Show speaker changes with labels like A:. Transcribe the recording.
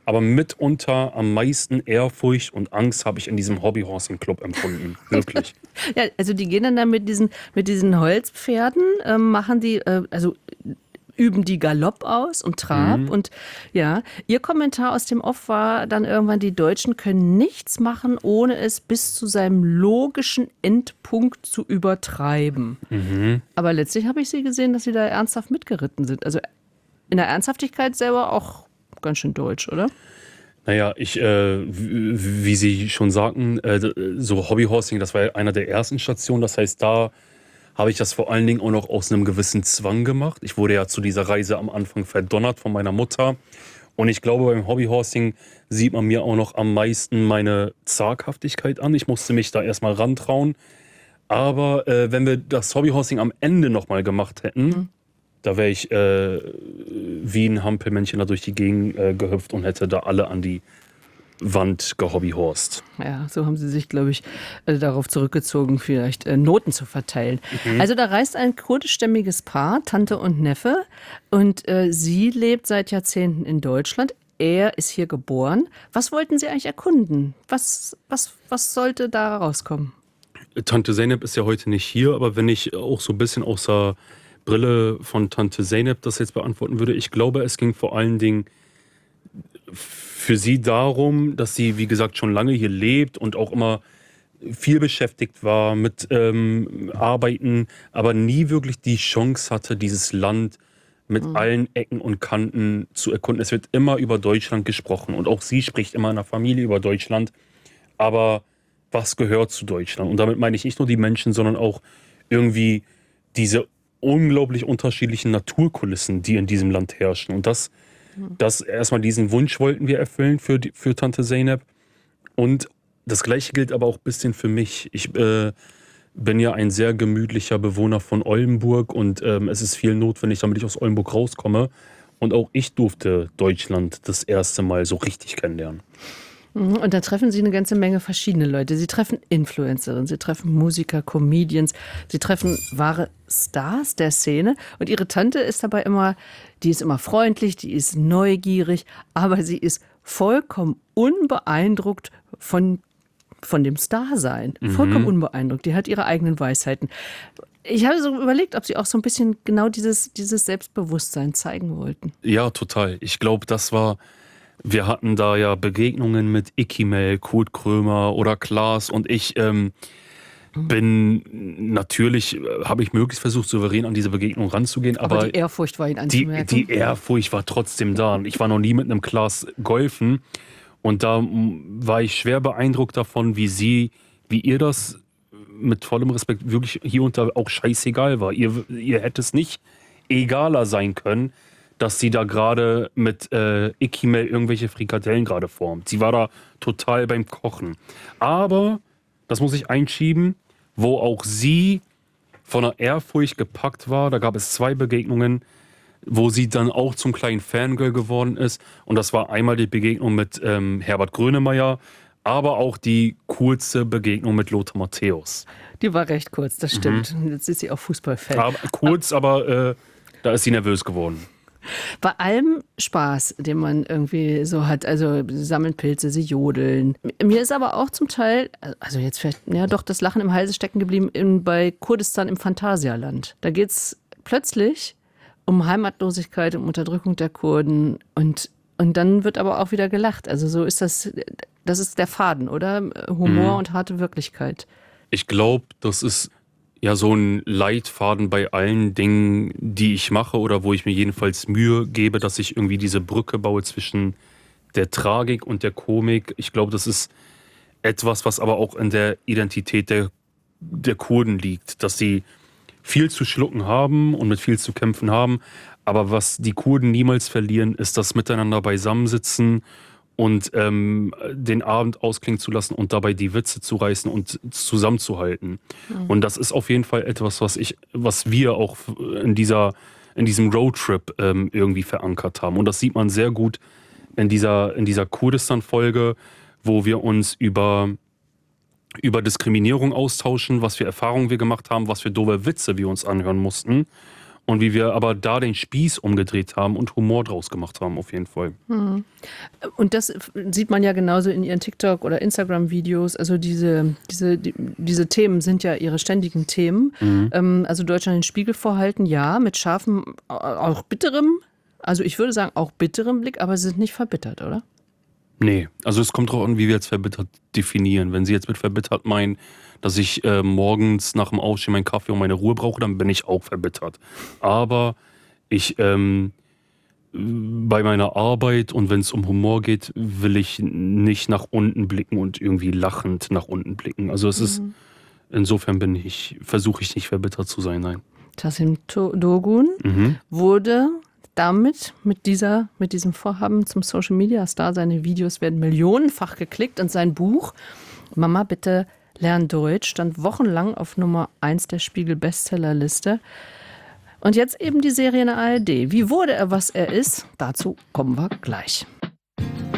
A: aber mitunter am meisten Ehrfurcht und Angst habe ich in diesem Hobbyhorsing-Club empfunden. Wirklich.
B: Ja, also die gehen dann da mit diesen Holzpferden, machen die, also üben die Galopp aus und Trab. Und ja, ihr Kommentar aus dem Off war dann irgendwann, die Deutschen können nichts machen, ohne es bis zu seinem logischen Endpunkt zu übertreiben. Aber letztlich habe ich sie gesehen, dass sie da ernsthaft mitgeritten sind. Also in der Ernsthaftigkeit selber auch ganz schön deutsch, oder?
A: Naja, wie Sie schon sagten, so Hobbyhorsing, das war ja einer der ersten Stationen. Das heißt, da habe ich das vor allen Dingen auch noch aus einem gewissen Zwang gemacht. Ich wurde ja zu dieser Reise am Anfang verdonnert von meiner Mutter. Und ich glaube, beim Hobbyhorsing sieht man mir auch noch am meisten meine Zaghaftigkeit an. Ich musste mich da erstmal rantrauen. Aber wenn wir das Hobbyhorsing am Ende nochmal gemacht hätten, da wäre ich wie ein Hampelmännchen da durch die Gegend gehüpft und hätte da alle an die Wand gehobbyhorst.
B: Ja, so haben sie sich, glaube ich, darauf zurückgezogen, vielleicht Noten zu verteilen. Also da reist ein kurdischstämmiges Paar, Tante und Neffe, und sie lebt seit Jahrzehnten in Deutschland. Er ist hier geboren. Was wollten Sie eigentlich erkunden? Was sollte da rauskommen?
A: Tante Zeynep ist ja heute nicht hier, aber wenn ich auch so ein bisschen aus der Brille von Tante Zeynep das jetzt beantworten würde, ich glaube, es ging vor allen Dingen für sie darum, dass sie, wie gesagt, schon lange hier lebt und auch immer viel beschäftigt war mit Arbeiten, aber nie wirklich die Chance hatte, dieses Land mit allen Ecken und Kanten zu erkunden. Es wird immer über Deutschland gesprochen und auch sie spricht immer in der Familie über Deutschland. Aber was gehört zu Deutschland? Und damit meine ich nicht nur die Menschen, sondern auch irgendwie diese unglaublich unterschiedlichen Naturkulissen, die in diesem Land herrschen. Und das erstmal diesen Wunsch wollten wir erfüllen für Tante Zeynep. Und das Gleiche gilt aber auch ein bisschen für mich. Ich bin ja ein sehr gemütlicher Bewohner von Oldenburg und es ist viel notwendig, damit ich aus Oldenburg rauskomme. Und auch ich durfte Deutschland das erste Mal so richtig kennenlernen.
B: Und da treffen Sie eine ganze Menge verschiedene Leute. Sie treffen Influencerinnen, Sie treffen Musiker, Comedians, Sie treffen wahre Stars der Szene. Und Ihre Tante ist dabei die ist immer freundlich, die ist neugierig, aber sie ist vollkommen unbeeindruckt von dem Starsein. Vollkommen unbeeindruckt. Die hat ihre eigenen Weisheiten. Ich habe so überlegt, ob Sie auch so ein bisschen genau dieses Selbstbewusstsein zeigen wollten.
A: Ja, total. Ich glaube, wir hatten da ja Begegnungen mit Ikimel, Kurt Krömer oder Klaas und ich habe ich möglichst versucht, souverän an diese Begegnung ranzugehen. Aber
B: die Ehrfurcht war Ihnen anzumerken.
A: Die Ehrfurcht war trotzdem da. Ich war noch nie mit einem Klaas golfen und da war ich schwer beeindruckt davon, wie ihr das mit vollem Respekt wirklich hier und da auch scheißegal war. Ihr hättet es nicht egaler sein können, dass sie da gerade mit Ikimel irgendwelche Frikadellen gerade formt. Sie war da total beim Kochen. Aber, das muss ich einschieben, wo auch sie von einer Ehrfurcht gepackt war, da gab es 2 Begegnungen, wo sie dann auch zum kleinen Fangirl geworden ist. Und das war einmal die Begegnung mit Herbert Grönemeyer, aber auch die kurze Begegnung mit Lothar Matthäus.
B: Die war recht kurz, das stimmt. Jetzt ist sie auch Fußballfan.
A: Aber da ist sie nervös geworden.
B: Bei allem Spaß, den man irgendwie so hat, also sie sammeln Pilze, sie jodeln. Mir ist aber auch zum Teil, also jetzt vielleicht, ja doch, das Lachen im Halse stecken geblieben bei Kurdistan im Phantasialand. Da geht es plötzlich um Heimatlosigkeit, um Unterdrückung der Kurden und dann wird aber auch wieder gelacht. Also so ist das ist der Faden, oder? Humor und harte Wirklichkeit.
A: Ich glaube, das ist ja so ein Leitfaden bei allen Dingen, die ich mache oder wo ich mir jedenfalls Mühe gebe, dass ich irgendwie diese Brücke baue zwischen der Tragik und der Komik. Ich glaube, das ist etwas, was aber auch in der Identität der Kurden liegt, dass sie viel zu schlucken haben und mit viel zu kämpfen haben. Aber was die Kurden niemals verlieren, ist das Miteinander beisammensitzen und den Abend ausklingen zu lassen und dabei die Witze zu reißen und zusammenzuhalten. Und das ist auf jeden Fall etwas, was wir auch in diesem Roadtrip irgendwie verankert haben. Und das sieht man sehr gut in dieser Kurdistan-Folge, wo wir uns über Diskriminierung austauschen, was für Erfahrungen wir gemacht haben, was für doofe Witze wir uns anhören mussten. Und wie wir aber da den Spieß umgedreht haben und Humor draus gemacht haben, auf jeden Fall.
B: Und das sieht man ja genauso in ihren TikTok- oder Instagram-Videos. Also diese Themen sind ja ihre ständigen Themen. Also Deutschland den Spiegel vorhalten, ja, mit scharfem, auch bitterem, also ich würde sagen auch bitterem Blick, aber sie sind nicht verbittert, oder?
A: Nee, also es kommt drauf an, wie wir jetzt verbittert definieren. Wenn Sie jetzt mit verbittert meinen, dass ich morgens nach dem Aufstehen meinen Kaffee und meine Ruhe brauche, dann bin ich auch verbittert. Aber ich bei meiner Arbeit und wenn es um Humor geht, will ich nicht nach unten blicken und irgendwie lachend nach unten blicken. Also es ist, insofern versuche ich nicht verbittert zu sein, nein.
B: Tassim Dogun wurde mit diesem Vorhaben zum Social Media Star, seine Videos werden millionenfach geklickt und sein Buch Mama, bitte lern Deutsch stand wochenlang auf Nummer 1 der Spiegel Bestsellerliste. Und jetzt eben die Serie in der ARD. Wie wurde er, was er ist? Dazu kommen wir gleich.